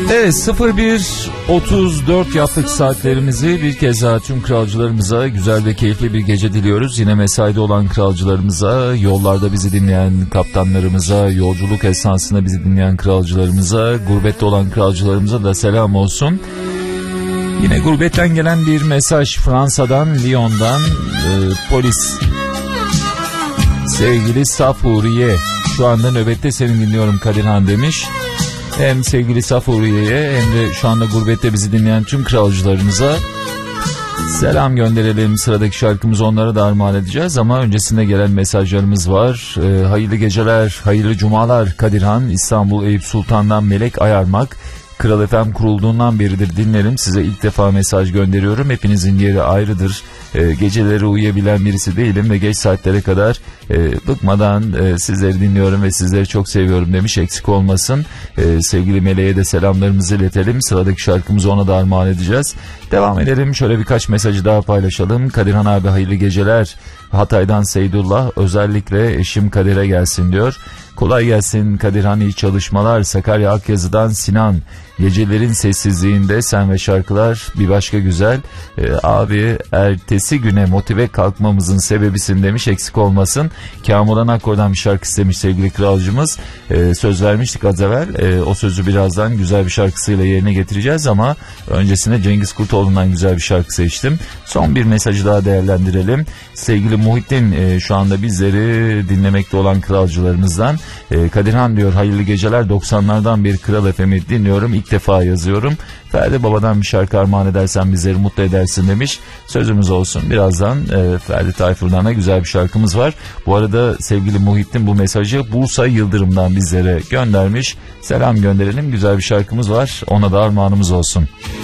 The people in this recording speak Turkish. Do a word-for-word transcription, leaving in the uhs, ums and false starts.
Evet, sıfır bir otuz dört yaptık saatlerimizi. Bir kez daha tüm kralcılarımıza güzel ve keyifli bir gece diliyoruz. Yine mesaide olan kralcılarımıza, yollarda bizi dinleyen kaptanlarımıza, yolculuk esnasında bizi dinleyen kralcılarımıza, gurbette olan kralcılarımıza da selam olsun. Yine gurbetten gelen bir mesaj Fransa'dan, Lyon'dan e, polis. Sevgili Safuriye, şu anda nöbette seni dinliyorum Kadirhan demiş. Hem sevgili Safuriye'ye hem de şu anda gurbette bizi dinleyen tüm kralcılarımıza selam gönderelim. Sıradaki şarkımızı onlara da armağan edeceğiz ama öncesinde gelen mesajlarımız var. Ee, hayırlı geceler, hayırlı cumalar Kadirhan. İstanbul Eyüp Sultan'dan Melek Ayarmak. Kral F M kurulduğundan beridir dinlerim. Size ilk defa mesaj gönderiyorum. Hepinizin yeri ayrıdır. E, geceleri uyuyabilen birisi değilim ve geç saatlere kadar e, bıkmadan e, sizleri dinliyorum ve sizleri çok seviyorum demiş. Eksik olmasın. E, sevgili Meleğe de selamlarımızı iletelim. Sıradaki şarkımızı ona da armağan edeceğiz. Devam edelim. Şöyle birkaç mesajı daha paylaşalım. Kadirhan abi hayırlı geceler. Hatay'dan Seydullah, özellikle eşim Kadir'e gelsin diyor. Kolay gelsin Kadirhan, iyi çalışmalar. Sakarya Akyazı'dan Sinan, gecelerin sessizliğinde sen ve şarkılar bir başka güzel. Ee, abi ertesi güne motive kalkmamızın sebebisin demiş, eksik olmasın. Kamuran Akkor'dan bir şarkı istemiş sevgili kralcımız. Ee, söz vermiştik az evvel. Ee, o sözü birazdan güzel bir şarkısıyla yerine getireceğiz ama öncesinde Cengiz Kurtoğlu'ndan güzel bir şarkı seçtim. Son bir mesajı daha değerlendirelim. Sevgili Muhittin e, şu anda bizleri dinlemekte olan kralcılarımızdan. E, Kadirhan diyor hayırlı geceler, doksanlardan bir Kral F M'i dinliyorum, ilk defa yazıyorum. Ferdi Baba'dan bir şarkı armağan edersen bizleri mutlu edersin demiş. Sözümüz olsun, birazdan e, Ferdi Tayfur'dan da güzel bir şarkımız var. Bu arada sevgili Muhittin bu mesajı Bursa Yıldırım'dan bizlere göndermiş. Selam gönderelim, güzel bir şarkımız var, ona da armağanımız olsun.